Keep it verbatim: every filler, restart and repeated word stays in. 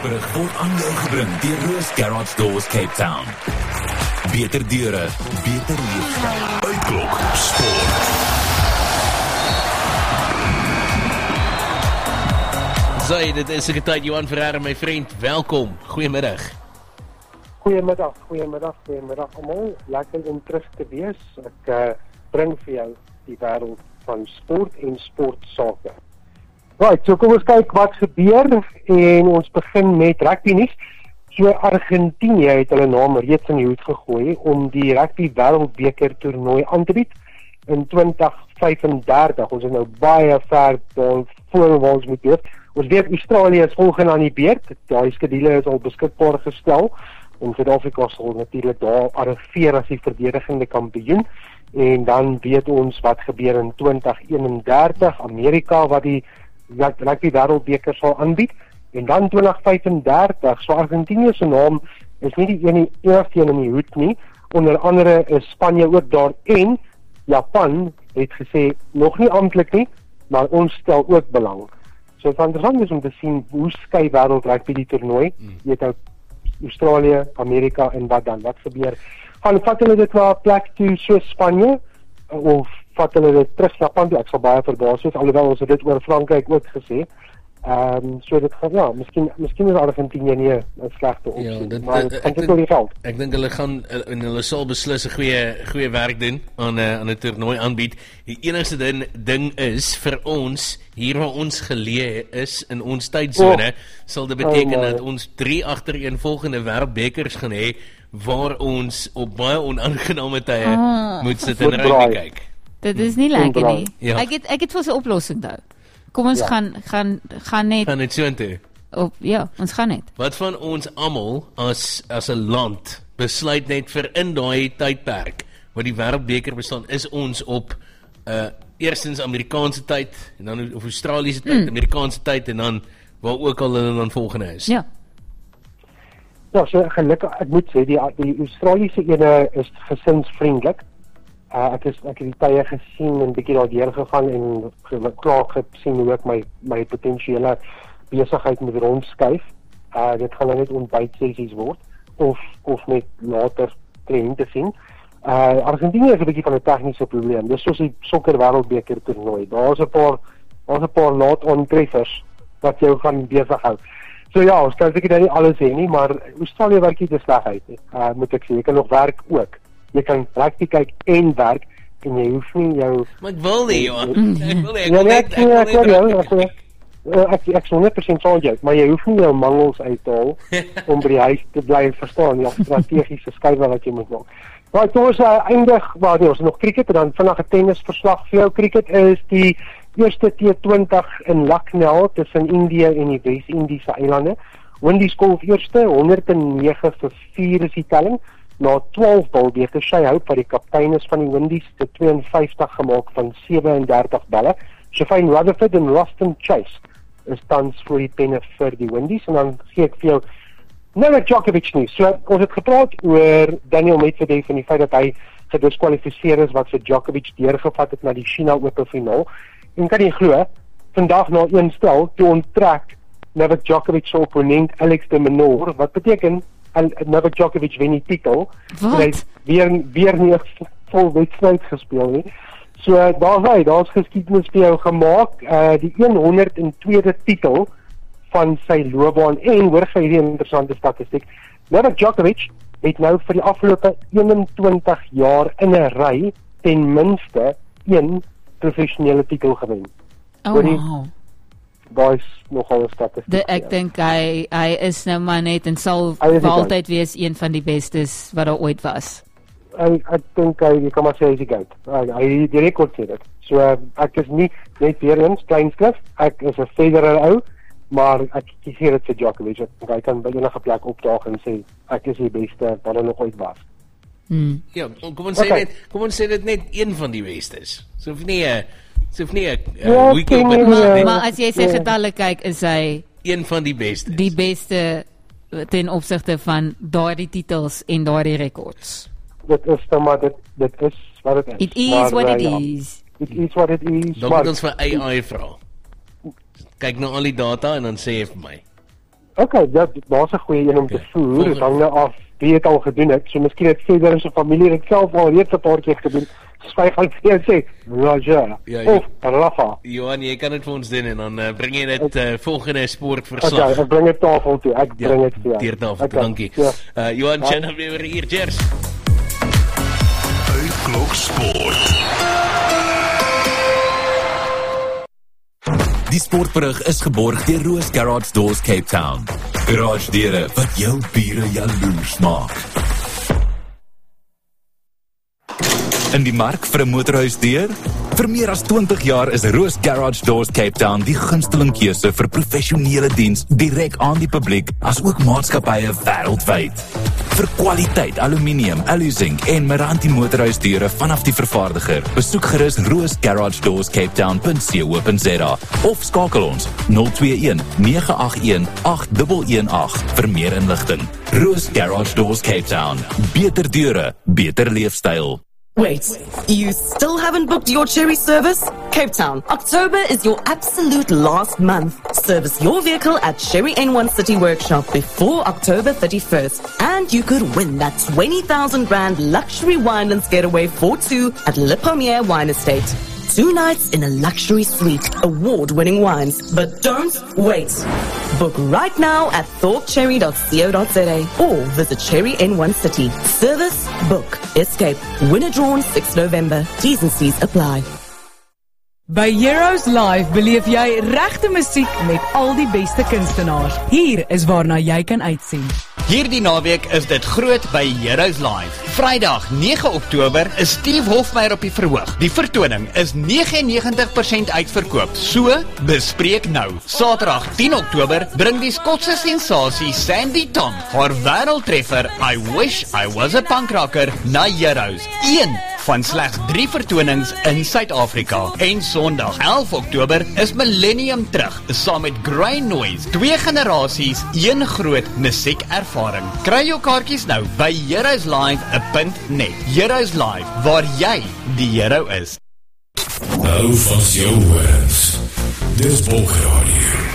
Sportberig word aan jou gebring deur Roos Garage Doors Cape Town. Beter deure, beter leefstyl. Uitklok Sport. Zai, dit is ek tyd, Johan Ferreira, my vriend, welkom, goeiemiddag. Goeiemiddag, goeiemiddag, goeiemiddag almal, lekker om terug te wees. Ek uh, bring vir jou die wêreld van sport en sportsake. Right, so kom ons kyk wat gebeur en ons begin met rugby nuus. So Argentinië het hulle naam reeds in die hoed gegooi om die rugby wêreldbeker toernooi aan te bied in twintig vyf-en-dertig. Ons is nou baie ver voor ons moet wees. Ons weet Australië is volgende aan die beurt. Daai skedule is al beskikbaar gestel en Suid-Afrika sal natuurlik daar arriveer as die verdedigende kampioen. En dan weet ons wat gebeur in twintig een-en-dertig, Amerika wat die rugby wêreldbeker sal aanbied. En dan twintig vyf-en-dertig, so Argentinië se naam is nie die ene eerste een in die hoed nie. Onder andere is Spanje ook daar en Japan het gesê nog nie amptelik nie, maar ons stel ook belang. So het interessant is om te sien hoe skei wêreld rugby die toernooi. Jy het nou Australië, Amerika en wat dan, wat gebeur? Gaan vat hulle dit na 'n plek toe soos Spanje of vat hulle dit terug Japan toe? Ek sal baie verbaas wees, alhoewel ons het dit oor Frankryk ook gesê. Ehm um, so dit gaan ja, miskien miskien is Argentinië nie 'n slegte opsie, Ja, dit, maar dit, dit ek kan wel die geld. Ek dink hulle gaan en hulle sal beslis 'n goeie goeie werk doen aan 'n aan 'n toernooi aanbied. Die enigste ding, ding is vir ons hier waar ons geleë is in ons tydsone, oh, sal dit beteken oh, dat ons drie agtereenvolgende wêreldbekers gaan hê waar ons op baie onaangename tye Ah. moet sit en rugby kyk. Dit is nie lekker nie. Ja. Ek het ek het vir 'n oplossing nou. Kom ons Ja. gaan gaan gaan net Gaan dit so intoe. op ja, ons gaan net. Wat van ons almal as as 'n land besluit net vir in daai tydperk wat die wêreldbeker bestaan, is ons op uh eerstens Amerikaanse tyd en dan of Australiese tyd, mm. Amerikaanse tyd en dan waar ook al hulle dan volgende is. Ja. Ja, so gelukkig, ek moet sê, die, die Australiese ene is gesinsvriendelik. Uh, ek, is, ek het die tye gesien en bietjie daar deur gegaan en klaar gesien hoe ek my, my potentiële besigheid moet rondskuif. Uh, dit gaan nou net ontbytsessies word, of, of net later kliënte sien. Uh, Argentinië is 'n bietjie van 'n tegniese probleem. Dis soos die sokker wêreldbeker toernooi. Daar's 'n paar daar's 'n paar laat-on-treffers wat jou gaan besig hou. So ja, ons kan seker nie alles hê nie, maar Australië werk nie te sleg uit nie. Uh, moet ek sê, jy kan nog werk ook. Jy kan prakties kyk en werk en jy hoef nie jou Maar ek wil nie, Johan. Ek wil nie, ek Ja, wil nee, net ek ek wil ek hoor jou, net ek hoor- eh, ek ek is honderd persent saam met jou, maar jy hoef nie jou mangels uit te haal om by die huis te bly verstaan, die strategiese skuiwe wat jy moet maak. Maar toe ons uh, eindig, waar nee, ons het nog cricket en dan vinnig 'n tennisverslag vir jou. Cricket is die eerste T twintig in Lucknow tussen Indië en die Wes-Indiese eilande. Windies golf eerste, honderd en nege vir vier is die telling. Na twaalf balweke, Shai Hope wat die kaptein is van die Windies, te twee en vyftig gemaak van sewe en dertig balle. Shafine Rutherford en Ruston Chase is tans voor die penne vir die Windies. En dan gee ek vir jou Novak Djokovic nie. So ons het gepraat oor Daniel Medvedev en die feit dat hy gediskwalifiseer is wat vir Djokovic deurgevat het na die China Open finaal. En kan jy glo, vandag na een stel toe onttrek Novak Djokovic se opponent Alex de Minaur, wat beteken en Novak Djokovic wen die titel. Wat? Hy het weer weer nie 'n vol wedstryd gespeel nie. So daar's hy, daar's geskiedenis vir jou gemaak, uh die honderd en tweede titel van sy loopbaan en hoor vir hierdie interessante statistiek. Novak Djokovic het nou vir die afgelope eenentwintig jaar in 'n ry ten minste een professionele titel gewen. Oh, Hoorie? wow. Daar is nogal 'n statistiek. De, ek ja. dink hy hy is nou maar net en sal Hy is vir die altyd wees een van die bestes wat daar ooit was. Ek ek dink hy jy kan maar sê hy is die goat. Hy hy die rekord sê dit. So uh, ek is nie net weer eens klein skrif. Ek is 'n Federer ou, maar ek kies hier dit vir Djokovic. Ek dink hy kan by enige plek opdaag en sê ek is die beste wat er nog ooit was. Hmm. Ja, kom ons sê Okay. net, kom ons sê dit net een van die bestes. So hoef nie 'n so hoef nie 'n Ja, week ken op nie, het Maar, net maar as jy sy Ja. getalle kyk, is hy een van die bestes. die beste ten opsigte van daardie titels en daardie rekords. Dit is nou maar dit dit is wat dit is. It is maar, what uh, it ja, is. It is what it is. Dan maar- moet ons vir A I vra. Kyk nou al die data en dan sê jy vir my. Okay, dat daar's 'n goeie een om te voer. Dit hang nou af wie het al gedoen het. So miskien het verder in sy familie dit self al reeds 'n paar keer gedoen. Sy gaan vir jou sê, Roger, Ja, ja. of Rafa. Johan, jy kan dit vir ons doen en dan uh, bring jy dit uh, volgende sportverslag. Okay, ek bring dit tafel toe. Ek Ja, bring dit vir jou. deur tafel, Okay, dankie. ja. Uh, Johan, Ja. sien nou weer hier, cheers. Uitklok Sport. Die sportberig is geborg deur Roos Garage Doors Cape Town. Garage deure wat jou bure jaloers maak. In die mark vir 'n motorhuisdeur? Vir meer as twintig jaar is Roos Garage Doors Cape Town die gunsteling keuse vir professionele diens direk aan die publiek, as ook maatskappye wêreldwyd. Vir kwaliteit aluminium, alu-zinc en Meranti motorhuisdeure vanaf die vervaardiger, besoek gerus roos garage doors cape town punt co punt za of skakel ons nul twee een nege agt een agt een een agt vir meer inligting. Roos Garage Doors Cape Town. Beter deure, beter leefstyl. Wait, you still haven't booked your Cherry service? Cape Town, October is your absolute last month. Service your vehicle at Cherry N one City Workshop before October thirty-first. And you could win that twenty thousand rand luxury winelands getaway for two at Le Premier Wine Estate. Two nights in a luxury suite, award-winning wines. But don't wait. Book right now at thorpe cherry dot co dot za or visit Cherry N one City. Service, book, escape. Winner drawn sixth November. T's and C's apply. By Heroes Live beleef jy regte musiek met al die beste kunstenaars. Hier is waarna jy kan uitsien. Hierdie naweek is dit groot by Heroes Live. Vrydag nege Oktober is Steve Hofmeyer op die verhoog. Die vertoning is negenennegentig persent uitverkoop. So, bespreek nou. Saterdag tien Oktober bring die Skotse sensasie Sandy Tom haar wêreldtreffer I Wish I Was a Punk Rocker na Heroes. Een van slegs drie vertonings in Suid-Afrika. En Sondag elf Oktober is Millennium terug, saam met Grey Noise. Twee generasies, een groot musiekervaring. Kry jou kaartjies nou by heroes live punt net. Heroes Live, waar jy die hero is. Nou vas jou horens. Dis Bolgraad hier.